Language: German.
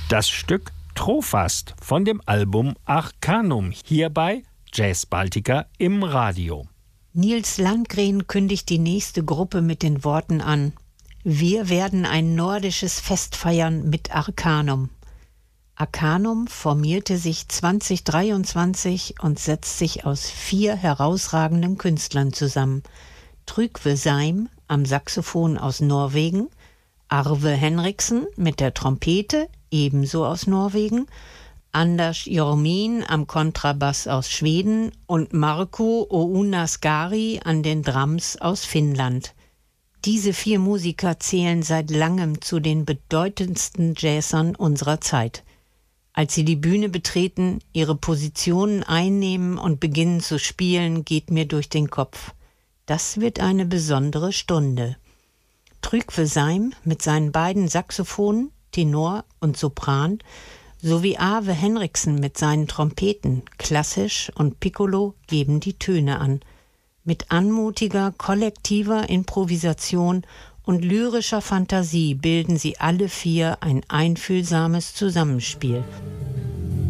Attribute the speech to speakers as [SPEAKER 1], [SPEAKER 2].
[SPEAKER 1] Das Stück Trofast von dem Album Arcanum, hier bei Jazz Baltica im Radio.
[SPEAKER 2] Nils Landgren kündigt die nächste Gruppe mit den Worten an: Wir werden ein nordisches Fest feiern mit Arcanum. Arcanum formierte sich 2023 und setzt sich aus 4 herausragenden Künstlern zusammen. Trygve Seim am Saxophon aus Norwegen, Arve Henriksen mit der Trompete, ebenso aus Norwegen, Anders Jormin am Kontrabass aus Schweden und Markku Ounasgari an den Drums aus Finnland. Diese 4 Musiker zählen seit langem zu den bedeutendsten Jazzern unserer Zeit. Als sie die Bühne betreten, ihre Positionen einnehmen und beginnen zu spielen, geht mir durch den Kopf: Das wird eine besondere Stunde. Trygve Seim mit seinen beiden Saxophonen, Tenor und Sopran, sowie Arve Henriksen mit seinen Trompeten, Klassisch und Piccolo, geben die Töne an. Mit anmutiger, kollektiver Improvisation und lyrischer Fantasie bilden sie alle 4 ein einfühlsames Zusammenspiel.